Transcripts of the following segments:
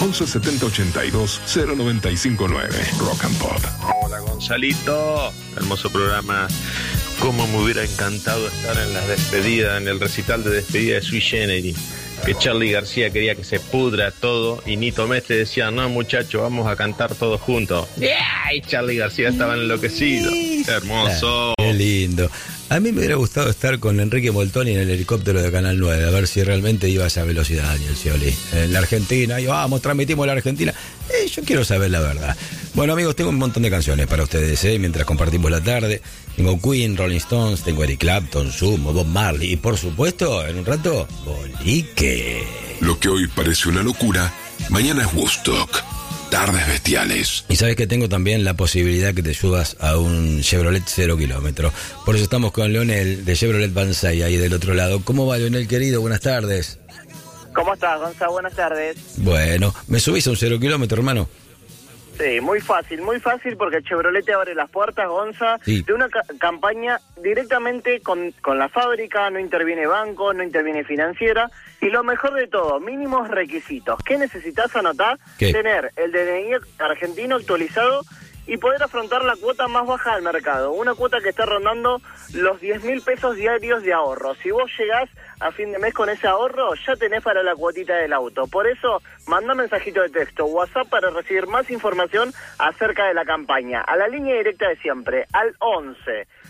11 70 82 0959. Rock and Pop. Hola Gonzalito, hermoso programa. Cómo me hubiera encantado estar en las despedidas, en el recital de despedida de Sui Generis, que Charly García quería que se pudra todo y Nito Mestre decía, no muchachos, vamos a cantar todos juntos. Y Charly García estaba enloquecido. Hermoso. Qué lindo. A mí me hubiera gustado estar con Enrique Moltoni en el helicóptero de Canal 9, a ver si realmente iba a esa velocidad, Daniel Scioli. En la Argentina, y vamos, transmitimos la Argentina. Yo quiero saber la verdad. Bueno, amigos, tengo un montón de canciones para ustedes, mientras compartimos la tarde. Tengo Queen, Rolling Stones, tengo Eric Clapton, Sumo, Bob Marley y, por supuesto, en un rato, Bolique. Lo que hoy parece una locura, mañana es Woodstock. Tardes bestiales. Y sabes que tengo también la posibilidad que te subas a un Chevrolet 0 kilómetro. Por eso estamos con Leonel de Chevrolet Banzai ahí del otro lado. ¿Cómo va, Leonel, querido? Buenas tardes. ¿Cómo estás, Gonza? Buenas tardes. Bueno, ¿me subís a un 0 kilómetro, hermano? Sí, muy fácil porque Chevrolet te abre las puertas, Gonza, sí, de una campaña directamente con la fábrica, no interviene banco, no interviene financiera, y lo mejor de todo, mínimos requisitos. ¿Qué necesitas anotar? ¿Qué? Tener el DNI argentino actualizado y poder afrontar la cuota más baja del mercado, una cuota que está rondando los 10.000 pesos diarios de ahorro. Si vos llegás a fin de mes con ese ahorro, ya tenés para la cuotita del auto. Por eso, manda mensajito de texto, WhatsApp, para recibir más información acerca de la campaña. A la línea directa de siempre, al 11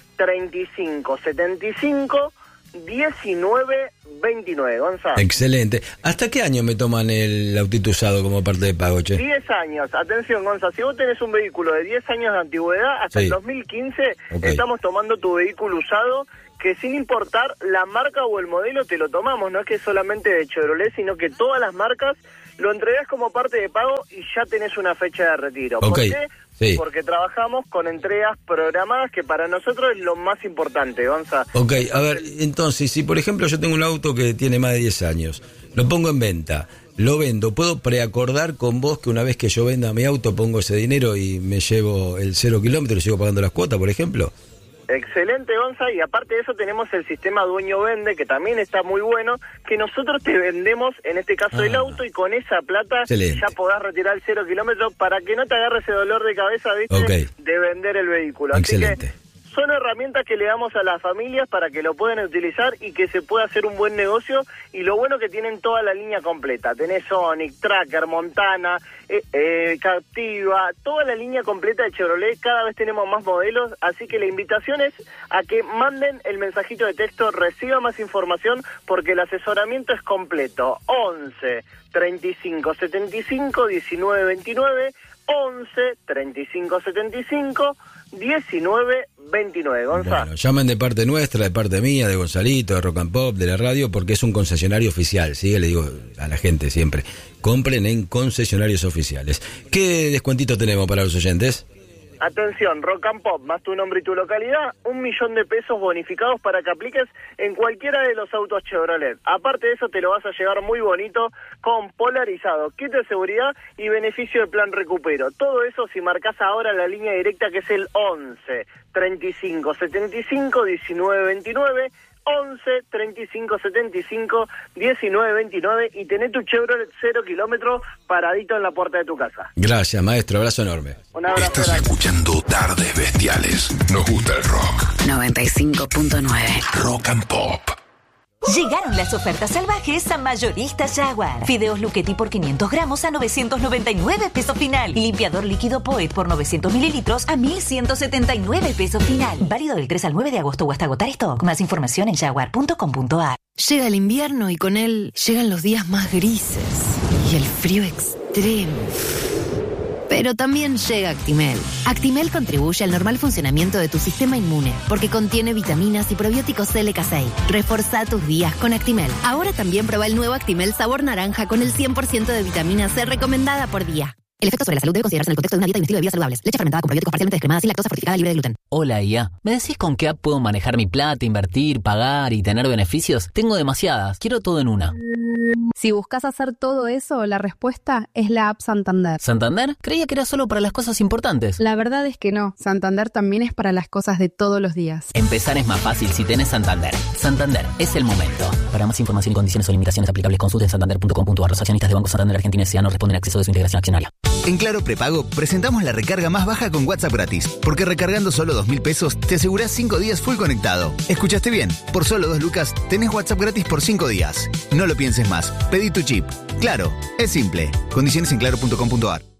35 75 19 29, Gonzalo. Excelente. ¿Hasta qué año me toman el autito usado como parte de pago, che? 10 años. Atención, Gonzalo, si vos tenés un vehículo de 10 años de antigüedad, hasta el 2015, estamos tomando tu vehículo usado, que sin importar la marca o el modelo te lo tomamos. No es que solamente de Chevrolet, sino que todas las marcas lo entregas como parte de pago y ya tenés una fecha de retiro. ¿Por qué? Sí. Porque trabajamos con entregas programadas, que para nosotros es lo más importante, Gonza. Ok, a ver, entonces, si por ejemplo yo tengo un auto que tiene más de 10 años, lo pongo en venta, lo vendo, ¿puedo preacordar con vos que una vez que yo venda mi auto pongo ese dinero y me llevo el 0 kilómetro y sigo pagando las cuotas, por ejemplo? Excelente, Gonza, y aparte de eso tenemos el sistema dueño-vende, que también está muy bueno, que nosotros te vendemos, en este caso el auto, y con esa plata ya podás retirar el 0 kilómetro para que no te agarre ese dolor de cabeza, ¿viste? De vender el vehículo. Excelente. Así que son herramientas que le damos a las familias para que lo puedan utilizar y que se pueda hacer un buen negocio, y lo bueno que tienen toda la línea completa. Tenés Sonic, Tracker, Montana, Captiva, toda la línea completa de Chevrolet. Cada vez tenemos más modelos, así que la invitación es a que manden el mensajito de texto, reciba más información, porque el asesoramiento es completo. 11 35 75 19 29, 11 35 75 19 29, Gonzalo. Bueno, llamen de parte nuestra, de parte mía, de Gonzalito, de Rock and Pop, de la radio, porque es un concesionario oficial, ¿sí? Le digo a la gente siempre, compren en concesionarios oficiales. ¿Qué descuentito tenemos para los oyentes? Atención, Rock and Pop, más tu nombre y tu localidad, 1.000.000 de pesos bonificados para que apliques en cualquiera de los autos Chevrolet. Aparte de eso, te lo vas a llevar muy bonito con polarizado, kit de seguridad y beneficio de plan recupero. Todo eso si marcas ahora la línea directa, que es el 11 35 75 19 29, 11 35 75 19 29, y tené tu Chevrolet 0 kilómetro paradito en la puerta de tu casa. Gracias, maestro, abrazo enorme. Un abrazo. Estás escuchando Tardes Bestiales. Nos gusta el rock. 95.9 Rock and Pop. Llegaron las ofertas salvajes a Mayoristas Jaguar. Fideos Luchetti por 500 gramos a 999 pesos final. Y limpiador líquido Poet por 900 mililitros a 1.179 pesos final. Válido del 3 al 9 de agosto o hasta agotar stock. Más información en jaguar.com.ar. Llega el invierno y con él llegan los días más grises y el frío extremo. Pero también llega Actimel. Actimel contribuye al normal funcionamiento de tu sistema inmune porque contiene vitaminas y probióticos LK6. Reforzá tus días con Actimel. Ahora también prueba el nuevo Actimel sabor naranja con el 100% de vitamina C recomendada por día. El efecto sobre la salud debe considerarse en el contexto de una dieta y un estilo de vida saludables. Leche fermentada con probióticos parcialmente descremada, sin lactosa, fortificada, libre de gluten. Hola, IA. ¿Me decís con qué app puedo manejar mi plata, invertir, pagar y tener beneficios? Tengo demasiadas. Quiero todo en una. Si buscas hacer todo eso, la respuesta es la app Santander. ¿Santander? Creía que era solo para las cosas importantes. La verdad es que no. Santander también es para las cosas de todos los días. Empezar es más fácil si tenés Santander. Santander, es el momento. Para más información y condiciones o limitaciones aplicables, consulten santander.com.ar. Los accionistas de Banco Santander Argentina S.A. no responden a acceso de su integración accionaria. En Claro Prepago presentamos la recarga más baja con WhatsApp gratis. Porque recargando solo 2.000 pesos te asegurás 5 días full conectado. ¿Escuchaste bien? Por solo 2 lucas tenés WhatsApp gratis por 5 días. No lo pienses más. Pedí tu chip. Claro, es simple. Condiciones en claro.com.ar.